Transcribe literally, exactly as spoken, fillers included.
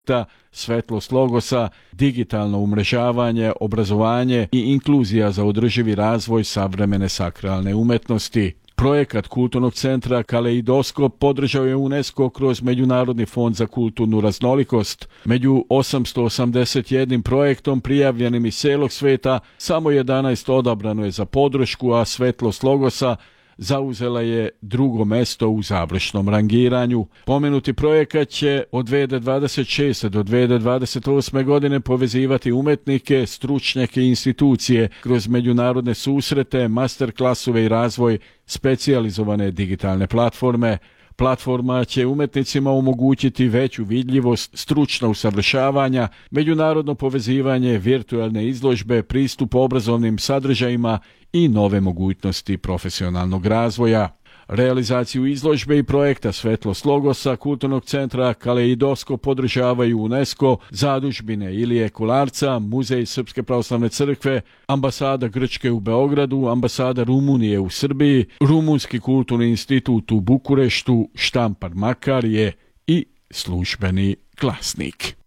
Svetlost Logosa, digitalno umrežavanje, obrazovanje i inkluzija za održivi razvoj savremene sakralne umetnosti. Projekat Kulturnog centra Kaleidoskop podržao je UNESCO kroz Međunarodni fond za kulturnu raznolikost. Među osamsto osamdeset jednim projektom prijavljenim iz cijelog sveta, samo jedanaest odabrano je za podršku, a Svetlost Logosa zauzela je drugo mesto u završnom rangiranju. Pomenuti projekat će od dvije hiljade dvadeset šeste. do dvije hiljade dvadeset osme. godine povezivati umetnike, stručnjake i institucije kroz međunarodne susrete, masterklasove i razvoj specijalizovane digitalne platforme. Platforma će umetnicima omogućiti veću vidljivost, stručna usavršavanja, međunarodno povezivanje, virtualne izložbe, pristup obrazovnim sadržajima i nove mogućnosti profesionalnog razvoja. Realizaciju izložbe i projekta Svetlost Logosa Kulturnog centra Kaleidoskop podržavaju UNESCO, zadužbine Ilije Kolarca, Muzej Srpske pravoslavne crkve, Ambasada Grčke u Beogradu, Ambasada Rumunije u Srbiji, Rumunski kulturni institut u Bukureštu, Štampar Makarije i Službeni glasnik.